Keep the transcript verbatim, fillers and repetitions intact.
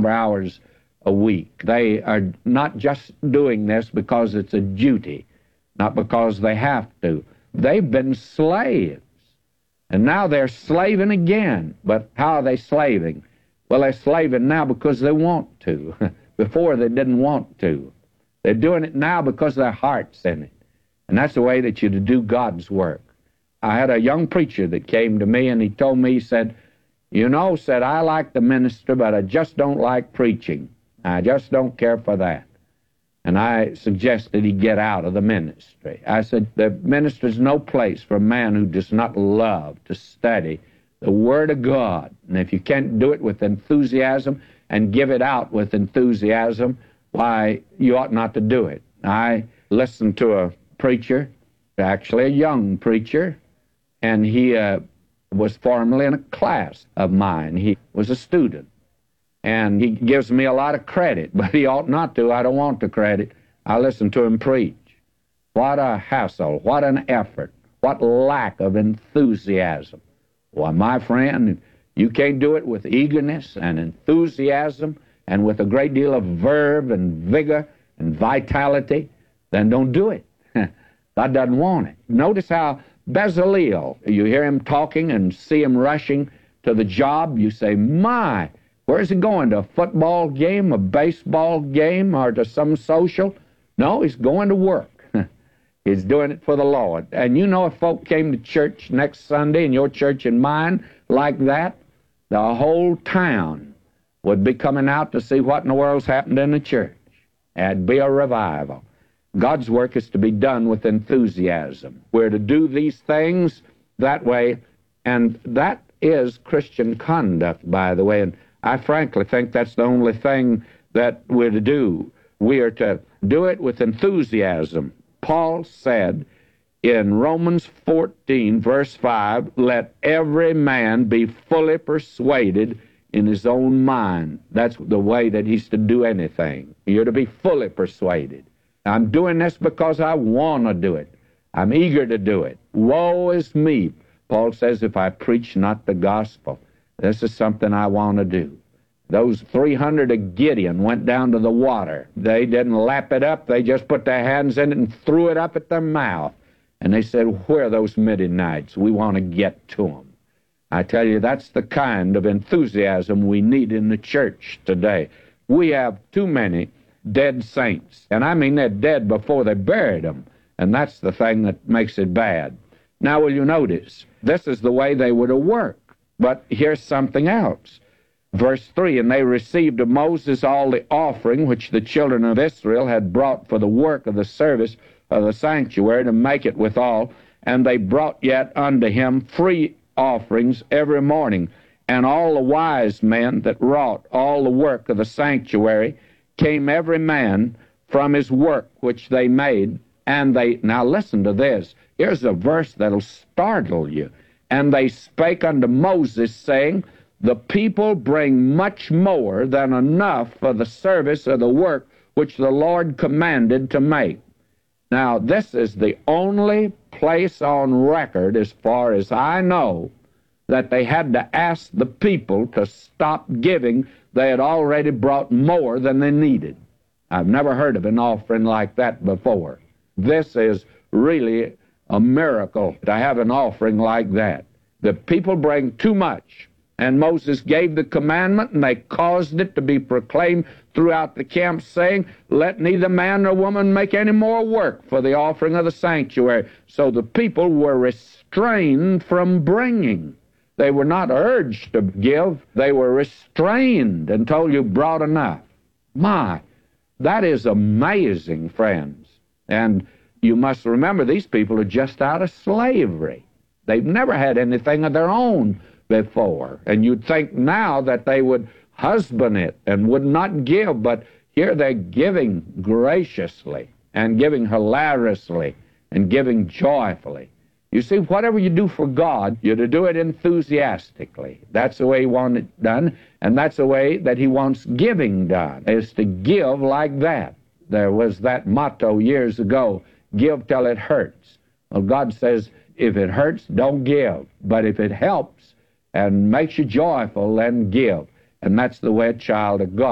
number of hours a week. They are not just doing this because it's a duty, not because they have to. They've been slaves, and now they're slaving again. But how are they slaving? Well, they're slaving now because they want to. Before, they didn't want to. They're doing it now because their heart's in it. And that's the way that you do God's work. I had a young preacher that came to me, and he told me, he said, you know, said, I like the minister, but I just don't like preaching. I just don't care for that. And I suggested he get out of the ministry. I said, the minister's no place for a man who does not love to study the Word of God. And if you can't do it with enthusiasm and give it out with enthusiasm, why, you ought not to do it. I listened to a preacher, actually a young preacher, and he uh, was formerly in a class of mine. He was a student. And he gives me a lot of credit, but he ought not to. I don't want the credit. I listen to him preach. What a hassle, what an effort, what lack of enthusiasm. Why, my friend, you can't do it with eagerness and enthusiasm and with a great deal of verve and vigor and vitality, then don't do it. God doesn't want it. Notice how Bezaleel, you hear him talking and see him rushing to the job, you say, my, where's he going, to a football game, a baseball game, or to some social? No, he's going to work. He's doing it for the Lord. And you know, if folk came to church next Sunday, in your church and mine, like that, the whole town would be coming out to see what in the world's happened in the church. It'd be a revival. God's work is to be done with enthusiasm. We're to do these things that way, and that is Christian conduct, by the way, and I frankly think that's the only thing that we're to do. We are to do it with enthusiasm. Paul said in Romans fourteen, verse five, let every man be fully persuaded in his own mind. That's the way that he's to do anything. You're to be fully persuaded. I'm doing this because I want to do it. I'm eager to do it. Woe is me, Paul says, if I preach not the gospel. This is something I want to do. Those three hundred of Gideon went down to the water. They didn't lap it up. They just put their hands in it and threw it up at their mouth. And they said, where are those Midianites? We want to get to them. I tell you, that's the kind of enthusiasm we need in the church today. We have too many dead saints. And I mean, they're dead before they buried them. And that's the thing that makes it bad. Now, will you notice, this is the way they were to work. But here's something else. Verse three, and they received of Moses all the offering which the children of Israel had brought for the work of the service of the sanctuary, to make it withal. And they brought yet unto him free offerings every morning. And all the wise men that wrought all the work of the sanctuary came every man from his work which they made. And they, now listen to this. Here's a verse that'll startle you. And they spake unto Moses, saying, the people bring much more than enough for the service of the work which the Lord commanded to make. Now, this is the only place on record, as far as I know, that they had to ask the people to stop giving. They had already brought more than they needed. I've never heard of an offering like that before. This is really a miracle to have an offering like that. The people bring too much. And Moses gave the commandment, and they caused it to be proclaimed throughout the camp, saying, let neither man nor woman make any more work for the offering of the sanctuary. So the people were restrained from bringing. They were not urged to give. They were restrained until you brought enough. My, that is amazing, friends. And you must remember, these people are just out of slavery. They've never had anything of their own before. And you'd think now that they would husband it and would not give, but here they're giving graciously and giving hilariously and giving joyfully. You see, whatever you do for God, you're to do it enthusiastically. That's the way he wants it done, and that's the way that he wants giving done, is to give like that. There was that motto years ago, give till it hurts. Well, God says, if it hurts, don't give. But if it helps and makes you joyful, then give. And that's the way a child of God